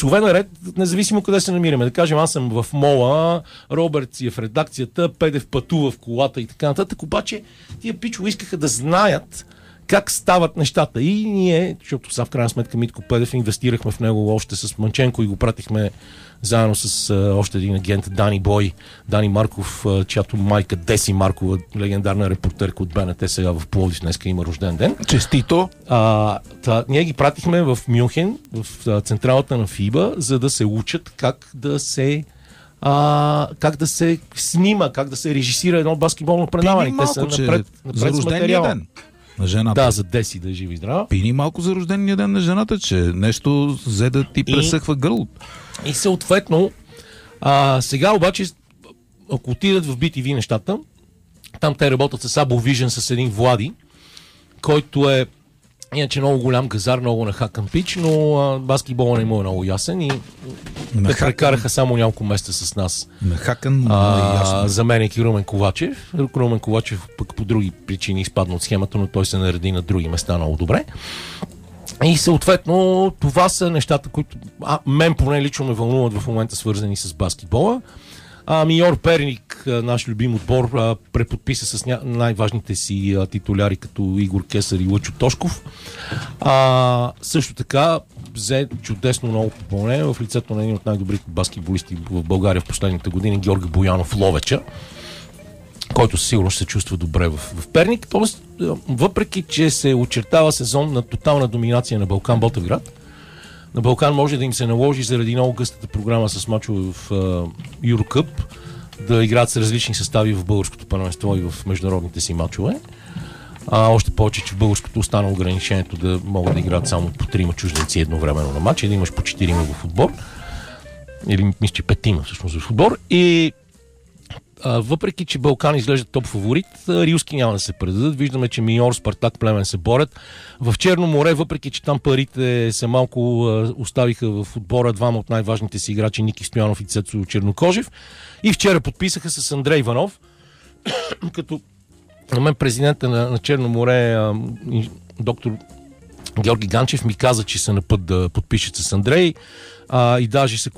часове наред, независимо къде се намираме. Да кажем, аз съм в мола, Робърт си е в редакцията, Педев пътува в колата и така нататък, обаче тия пичове искаха да знаят как стават нещата. И ние, защото са в крайна сметка Митко Педев, инвестирахме в него още с Манченко и го пратихме заедно с още един агент Дани Марков, чиято майка Деси Маркова, легендарна репортерка от БНТ, сега в Пловдив, днеска има рожден ден. Честито! Ние ги пратихме в Мюнхен, в централата на ФИБА, за да се учат как да се снима, как да се режисира едно баскетболно предаване. Те са напред за рождения ден на жената. Да, за Деси да е жива и здрава. Пини малко за рождения ден на жената, че нещо взе да ти пресъхва гърлото. И съответно, сега обаче, ако отидат в BTV нещата, там те работят с Abo Vision, с един Влади, който е иначе много голям газар, много нахакан пич, но баскетбола не му е много ясен и те прекараха само няколко месеца с нас. Нахакан, заменяйки Румен Ковачев. Румен Ковачев пък по други причини изпадна от схемата, но той се нареди на други места много добре. И съответно това са нещата, които мен поне лично ме вълнуват в момента, свързани с баскетбола. Миньор Перник, наш любим отбор, преподписа с най-важните си титуляри, като Игор Кесар и Лъчо Тошков. Също така взе чудесно ново попълнение в лицето на един от най-добрите баскетболисти в България в последните години, Георги Боянов Ловеча, който сигурно ще се чувства добре в Перник. Тоест, въпреки че се очертава сезон на тотална доминация на Балкан Ботевград, на Балкан може да им се наложи заради много гъстата програма с мачове в Юрокъп да играят с различни състави в българското първенство и в международните си мачове. Още повече, че в българското остана ограничението да могат да играят само по 3 чужденци едновременно на матч и да имаш по 4 в отбор. Или мисля, че 5 всъщност в отбор. И въпреки че Балкан изглежда топ фаворит, рилски няма да се предадат. Виждаме, че Миньор, Спартак, Племен се борят. В Черно море, въпреки че там парите се малко оставиха в отбора двама от най-важните си играчи, Ники Стоянов и Цецо Чернокожев. И вчера подписаха с Андрей Иванов, като на мен президента на Черно море, доктор Георги Ганчев, ми каза, че са на път да подпишат с Андрей. И даже се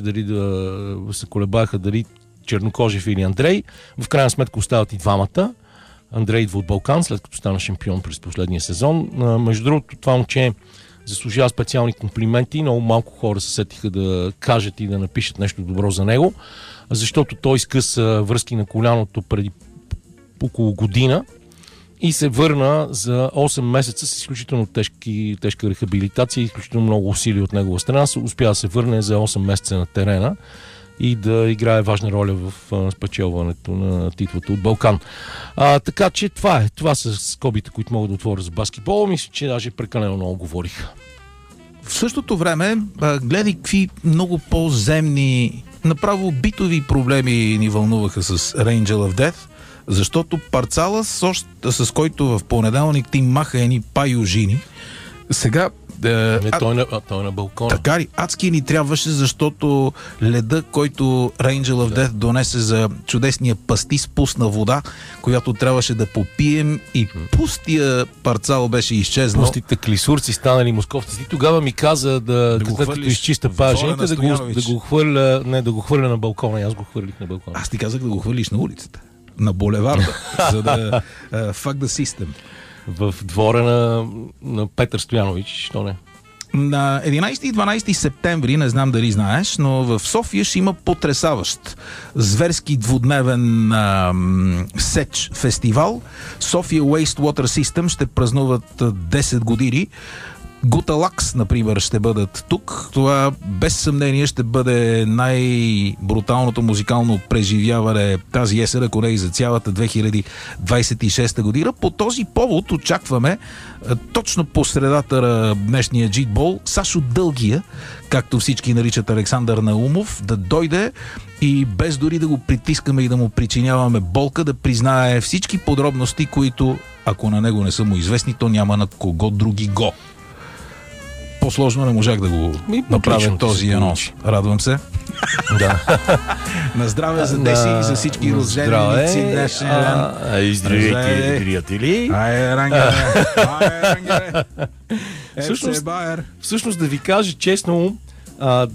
колебаеха дали Чернокожев или Андрей. В крайна сметка остават и двамата. Андрей идва от Балкан, след като стана шампион през последния сезон. Между другото, това момче заслужава специални комплименти. Много малко хора се сетиха да кажат и да напишат нещо добро за него, защото той изкъса връзки на коляното преди около година и се върна за 8 месеца с изключително тежка рехабилитация и изключително много усилия от негова страна. Успя да се върне за 8 месеца на терена и да играе важна роля в спечелването на титлата от Балкан. Така че това са скобите, които могат да отворя за баскетбол. Мисля, че даже прекалено много говорих. В същото време, гледай какви много по-земни, направо битови проблеми ни вълнуваха с Angel of Death, защото Парцала, с който в понеделник ти маха едни пайожини, сега той е на балкона. Така ли? Адски ни трябваше, защото леда, който Angel of Death донесе за чудесния пастис, пусна вода, която трябваше да попием и пустия Парцал беше изчезнал. Пустите клисурци станали московци. Тогава ми каза да като изчиста пажените, да го хвърля на балкона. Аз го хвърлих на балкона. Аз ти казах да го хвърлиш на улицата. На булеварда, за да fuck the system. В двора на Петър Стоянович, що не? На 11 и 12 септември, не знам дали знаеш, но в София ще има потресаващ зверски двудневен сеч фестивал. София Wastewater System ще празнуват 10 години. Гуталакс, например, ще бъдат тук. Това без съмнение ще бъде най-бруталното музикално преживяване тази есен, ако не и за цялата 2026 година. По този повод очакваме точно по средата на днешния джитбол Сашо Дългия, както всички наричат Александър Наумов, да дойде и без дори да го притискаме и да му причиняваме болка, да признае всички подробности, които, ако на него не са му известни, то няма на кого други го. По-сложно не можах да го направя този анонс. Радвам се. Да. На здраве за Деси и за всички рожденици днешен ден. Здравейте, приятели. Всъщност, да ви кажа честно,